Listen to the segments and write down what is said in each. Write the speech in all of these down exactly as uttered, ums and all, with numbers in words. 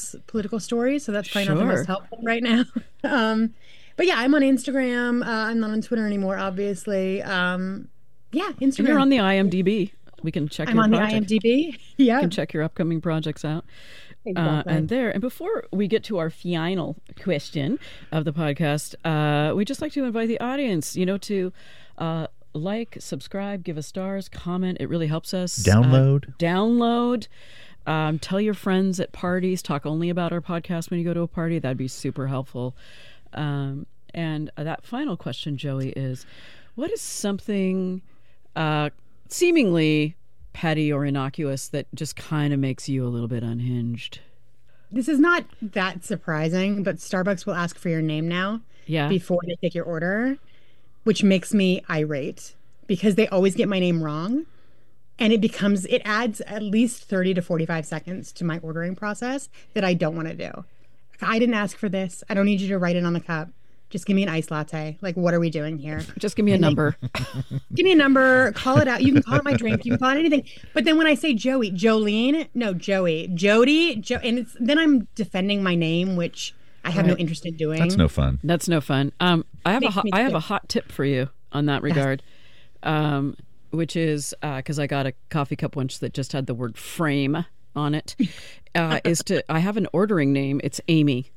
people's political stories, so that's probably Sure. not the most helpful right now. um, but yeah, I'm on Instagram. Uh, I'm not on Twitter anymore, obviously. Um, yeah, Instagram. And you're on the I M D B. We can check I'm your on project. the I M D B. Yeah. You can check your upcoming projects out. Exactly. Uh, and there, and before we get to our final question of the podcast, uh, we just like to invite the audience, you know, to uh, like, subscribe, give us stars, comment. It really helps us. Download. Uh, download. Um, tell your friends at parties. Talk only about our podcast when you go to a party. That'd be super helpful. Um, and uh, that final question, Joey, is what is something uh, seemingly petty or innocuous that just kind of makes you a little bit unhinged? This is not that surprising, but Starbucks will ask for your name now Yeah. before they take your order, which makes me irate because they always get my name wrong. And it becomes, it adds at least thirty to forty-five seconds to my ordering process that I don't want to do. I didn't ask for this. I don't need you to write it on the cup. Just give me an iced latte. Like, what are we doing here? Just give me a number. Give me a number. Call it out. You can call it my drink. You can call it anything. But then when I say Joey, Jolene, no, Joey, Jody, jo- and it's, then I'm defending my name, which I have Right. no interest in doing. That's no fun. That's no fun. Um, I have a Makes hot, me I have sick. a hot tip for you on that regard, um, which is because I got a coffee cup once that just had the word frame on it. Uh, is to I have an ordering name. It's Amy.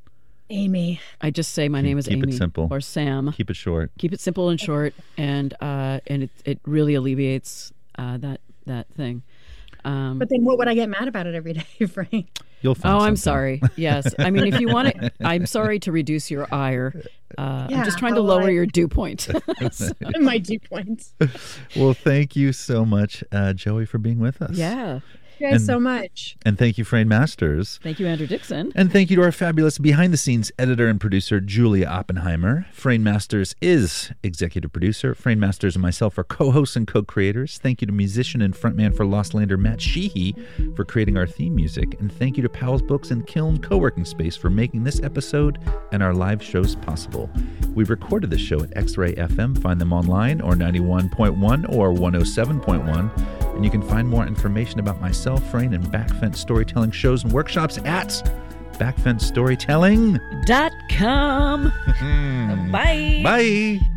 Amy. I just say my name is keep it Amy simple. or Sam. Keep it short. Keep it simple and short, and uh, and it it really alleviates uh, that that thing. Um, But then what would I get mad about it every day, Frank? You'll find Oh, I'm something. sorry. Yes. I mean, if you want to, I'm sorry to reduce your ire. Uh, Yeah, I'm just trying to but lower like- your dew point. My dew points. Well, thank you so much, uh, Joey, for being with us. Yeah. You guys And- so much. And thank you, Frame Masters. Thank you, Andrew Dixon. And thank you to our fabulous behind-the-scenes editor and producer, Julia Oppenheimer. Frame Masters is executive producer. Frame Masters and myself are co-hosts and co-creators. Thank you to musician and frontman for Lost Lander, Matt Sheehy, for creating our theme music. And thank you to Powell's Books and Kiln Co-working Space for making this episode and our live shows possible. We recorded the show at X-Ray F M. Find them online, or ninety-one point one or one oh seven point one. And you can find more information about myself, Frame, and Backfence Storytelling shows and workshops at backfence storytelling Dot com. Bye. Bye.